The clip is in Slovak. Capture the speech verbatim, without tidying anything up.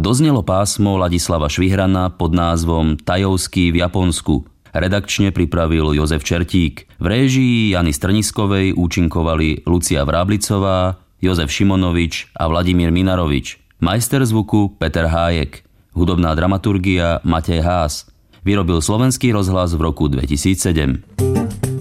Doznelo pásmo Ladislava Švihrana pod názvom Tajovský v Japonsku. Redakčne pripravil Jozef Čertík. V réžii Jany Strniskovej účinkovali Lucia Vráblicová, Jozef Šimonovič a Vladimír Minarovič. Majster zvuku Peter Hájek. Hudobná dramaturgia Matej Haas. Vyrobil Slovenský rozhlas v roku dvetisícsedem.